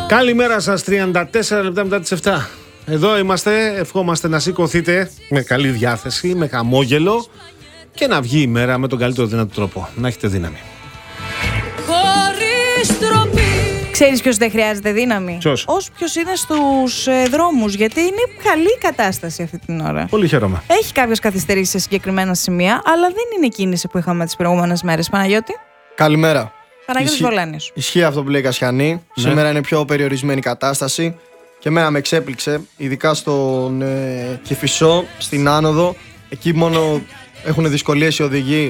Καλημέρα σας, 34 λεπτά μετά τις 7. Εδώ είμαστε, ευχόμαστε να σηκωθείτε με καλή διάθεση, με χαμόγελο και να βγει η μέρα με τον καλύτερο δυνατό τρόπο. Να έχετε δύναμη. Ξέρεις ποιος δεν χρειάζεται δύναμη? Ποιος? Όποιος είναι στους δρόμους, γιατί είναι καλή η κατάσταση αυτή την ώρα. Πολύ χαίρομαι. Έχει κάποιες καθυστερήσεις σε συγκεκριμένα σημεία, αλλά δεν είναι η κίνηση που είχαμε τις προηγούμενες μέρες. Παναγιώτη. Καλημέρα. Παναγιώτης Βολάνης. Ισχύει αυτό που λέει η Κασιανή. Ναι. Σήμερα είναι πιο περιορισμένη η κατάσταση και εμένα με εξέπληξε, ειδικά στον Κηφισό, στην άνοδο. Εκεί μόνο έχουν δυσκολίες οι οδηγοί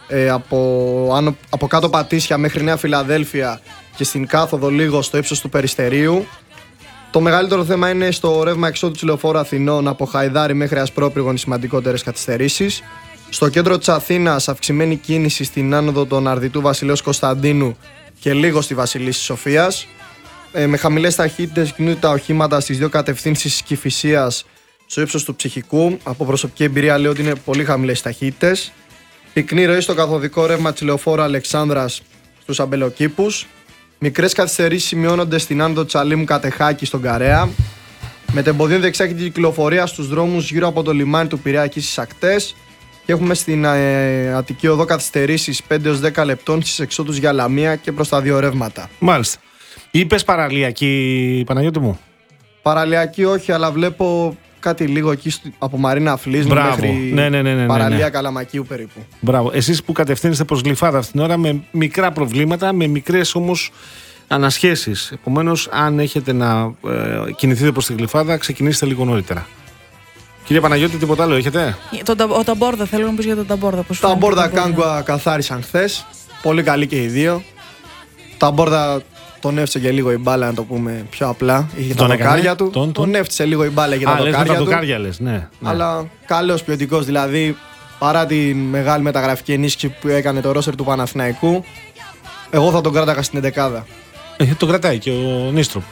από κάτω Πατήσια μέχρι Νέα Φιλαδέλφια και στην κάθοδο λίγο στο ύψος του Περιστερίου. Το μεγαλύτερο θέμα είναι στο ρεύμα εξόδου της Λεωφόρου Αθηνών από Χαϊδάρη μέχρι Ασπρόπυργων, οι σημαντικότερες καθυστερήσεις. Στο κέντρο της Αθήνας αυξημένη κίνηση στην άνοδο των Αρδιτού Βασιλέως Κωνσταντίνου και λίγο στη Βασιλίσσης Σοφίας. Με χαμηλές ταχύτητες κινούνται τα οχήματα στις δύο κατευθύνσεις της Κηφισίας στο ύψος του Ψυχικού. Από προσωπική εμπειρία λέω ότι είναι πολύ χαμηλές ταχύτητες. Πυκνή ροή στο καθοδικό ρεύμα της Λεωφόρου Αλεξάνδρας στους Αμπελοκήπους. Μικρές καθυστερήσεις σημειώνονται στην άνοδο Τσαλίμου Κατεχάκη στον Καρέα. Μετεμποδίων δεξιάκητη κυκλοφορία στους δρόμους γύρω από το λιμάνι του Πειραιά εκεί στις ακτές. Και έχουμε στην Αττική Οδό καθυστερήσεις 5-10 λεπτών στις εξόδους για Λαμία και προς τα δύο ρεύματα. Μάλιστα. Είπες παραλιακή, Παναγιώτη μου? Παραλιακή όχι, αλλά βλέπω κάτι λίγο εκεί από Μαρίνα Φλίσνου μέχρι παραλία Καλαμακίου περίπου. Μπράβο. Εσείς που κατευθύνεστε προς Γλυφάδα αυτήν την ώρα με μικρά προβλήματα, με μικρές όμως ανασχέσεις. Επομένως, αν έχετε να κινηθείτε προς τη Γλυφάδα, ξεκινήστε λίγο νωρίτερα. Κύριε Παναγιώτη, τίποτα άλλο έχετε? Ο Ταμπόρδα, θέλω να πεις για τον Ταμπόρδα. Τα Μπόρδα Κάγκουα καθάρισαν χθες. Πολύ καλή και οι δύο. Τα Μπόρδα τον έφτιαξε και λίγο η μπάλα, να το πούμε πιο απλά. Είχε τα δοκάρια του. Τον έφτιαξε λίγο η μπάλα για τα δοκάρια του. Ναι. Αλλά καλός ποιοτικός, δηλαδή παρά τη μεγάλη μεταγραφική ενίσχυση που έκανε το ρόστερ του Παναθηναϊκού, εγώ θα τον κράταγα στην 11η. Το κρατάει και ο Νίστροπ.